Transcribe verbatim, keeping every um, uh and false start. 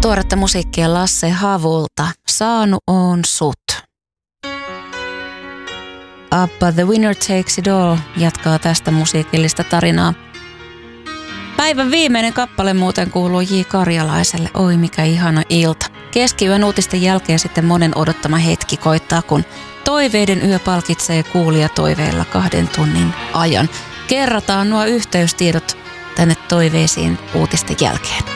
Tuoretta musiikkia Lasse Havulta. Saanu on sut. Abba The Winner Takes It All jatkaa tästä musiikillista tarinaa. Päivän viimeinen kappale muuten kuuluu J. Karjalaiselle. Oi mikä ihana ilta. Keskiyön uutisten jälkeen sitten monen odottama hetki koittaa, kun toiveiden yö palkitsee kuulijatoiveilla kahden tunnin ajan. Kerrataan nuo yhteystiedot tänne toiveisiin uutisten jälkeen.